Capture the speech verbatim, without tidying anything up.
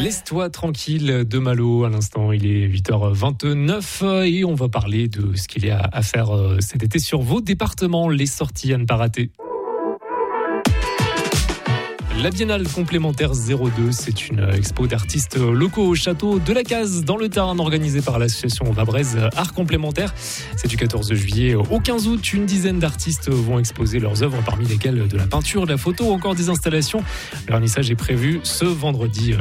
Laisse-toi tranquille de Malo. À l'instant, il est huit heures vingt-neuf et on va parler de ce qu'il y a à faire cet été sur vos départements, les sorties à ne pas rater. La Biennale complémentaire zéro deux, c'est une expo d'artistes locaux au château de la Case dans le Tarn, organisée par l'association Vabraise Art Complémentaire. C'est du quatorze juillet au quinze août. Une dizaine d'artistes vont exposer leurs œuvres, parmi lesquelles de la peinture, de la photo ou encore des installations. Le vernissage est prévu ce vendredi